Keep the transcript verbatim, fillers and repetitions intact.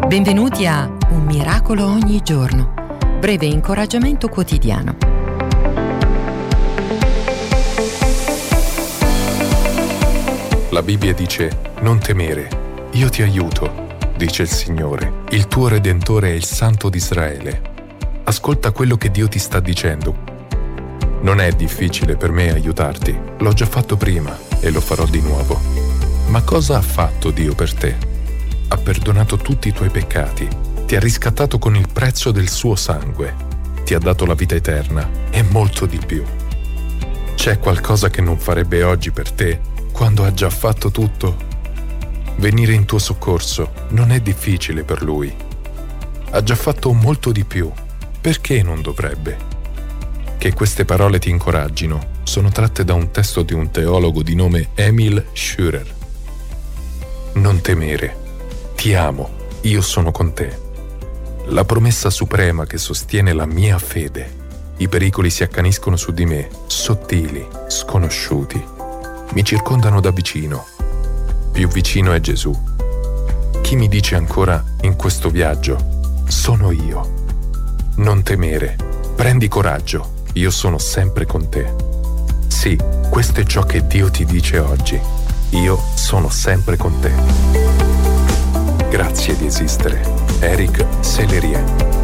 Benvenuti a Un miracolo ogni giorno, breve incoraggiamento quotidiano. La Bibbia dice: non temere, io ti aiuto, dice il Signore, il tuo Redentore è il Santo di Israele. Ascolta quello che Dio ti sta dicendo. Non è difficile per me aiutarti, l'ho già fatto prima e lo farò di nuovo. Ma cosa ha fatto Dio per te? Ha perdonato tutti i tuoi peccati, ti ha riscattato con il prezzo del suo sangue, ti ha dato la vita eterna e molto di più. C'è qualcosa che non farebbe oggi per te quando ha già fatto tutto? Venire in tuo soccorso non è difficile per Lui. Ha già fatto molto di più, perché non dovrebbe? Che queste parole ti incoraggino sono tratte da un testo di un teologo di nome Emil Schürer. Non temere, ti amo, io sono con te. La promessa suprema che sostiene la mia fede. I pericoli si accaniscono su di me, sottili, sconosciuti. Mi circondano da vicino. Più vicino è Gesù. Chi mi dice ancora in questo viaggio: sono io. Non temere, prendi coraggio. Io sono sempre con te. Sì, questo è ciò che Dio ti dice oggi. Io sono sempre con te. Grazie di esistere. Eric Sellerie.